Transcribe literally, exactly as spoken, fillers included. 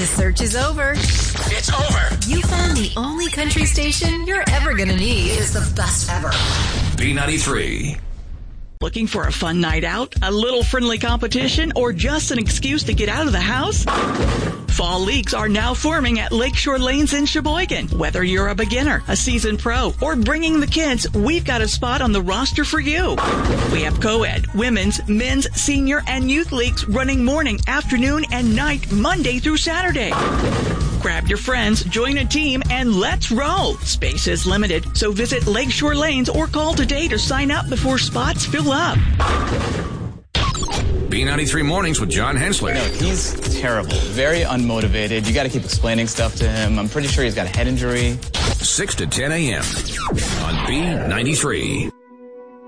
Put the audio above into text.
The search is over. It's over. You found the only country station you're ever going to need. It's the best ever. B ninety-three. Looking for a fun night out, a little friendly competition, or just an excuse to get out of the house? Fall leagues are now forming at Lakeshore Lanes in Sheboygan. Whether you're a beginner, a seasoned pro, or bringing the kids, we've got a spot on the roster for you. We have co-ed, women's, men's, senior, and youth leagues running morning, afternoon, and night, Monday through Saturday. Grab your friends, join a team, and let's roll. Space is limited, so visit Lakeshore Lanes or call today to sign up before spots fill up. B ninety-three Mornings with John Hensley. No, he's terrible. Very unmotivated. You got to keep explaining stuff to him. I'm pretty sure he's got a head injury. six to ten a.m. on B ninety-three.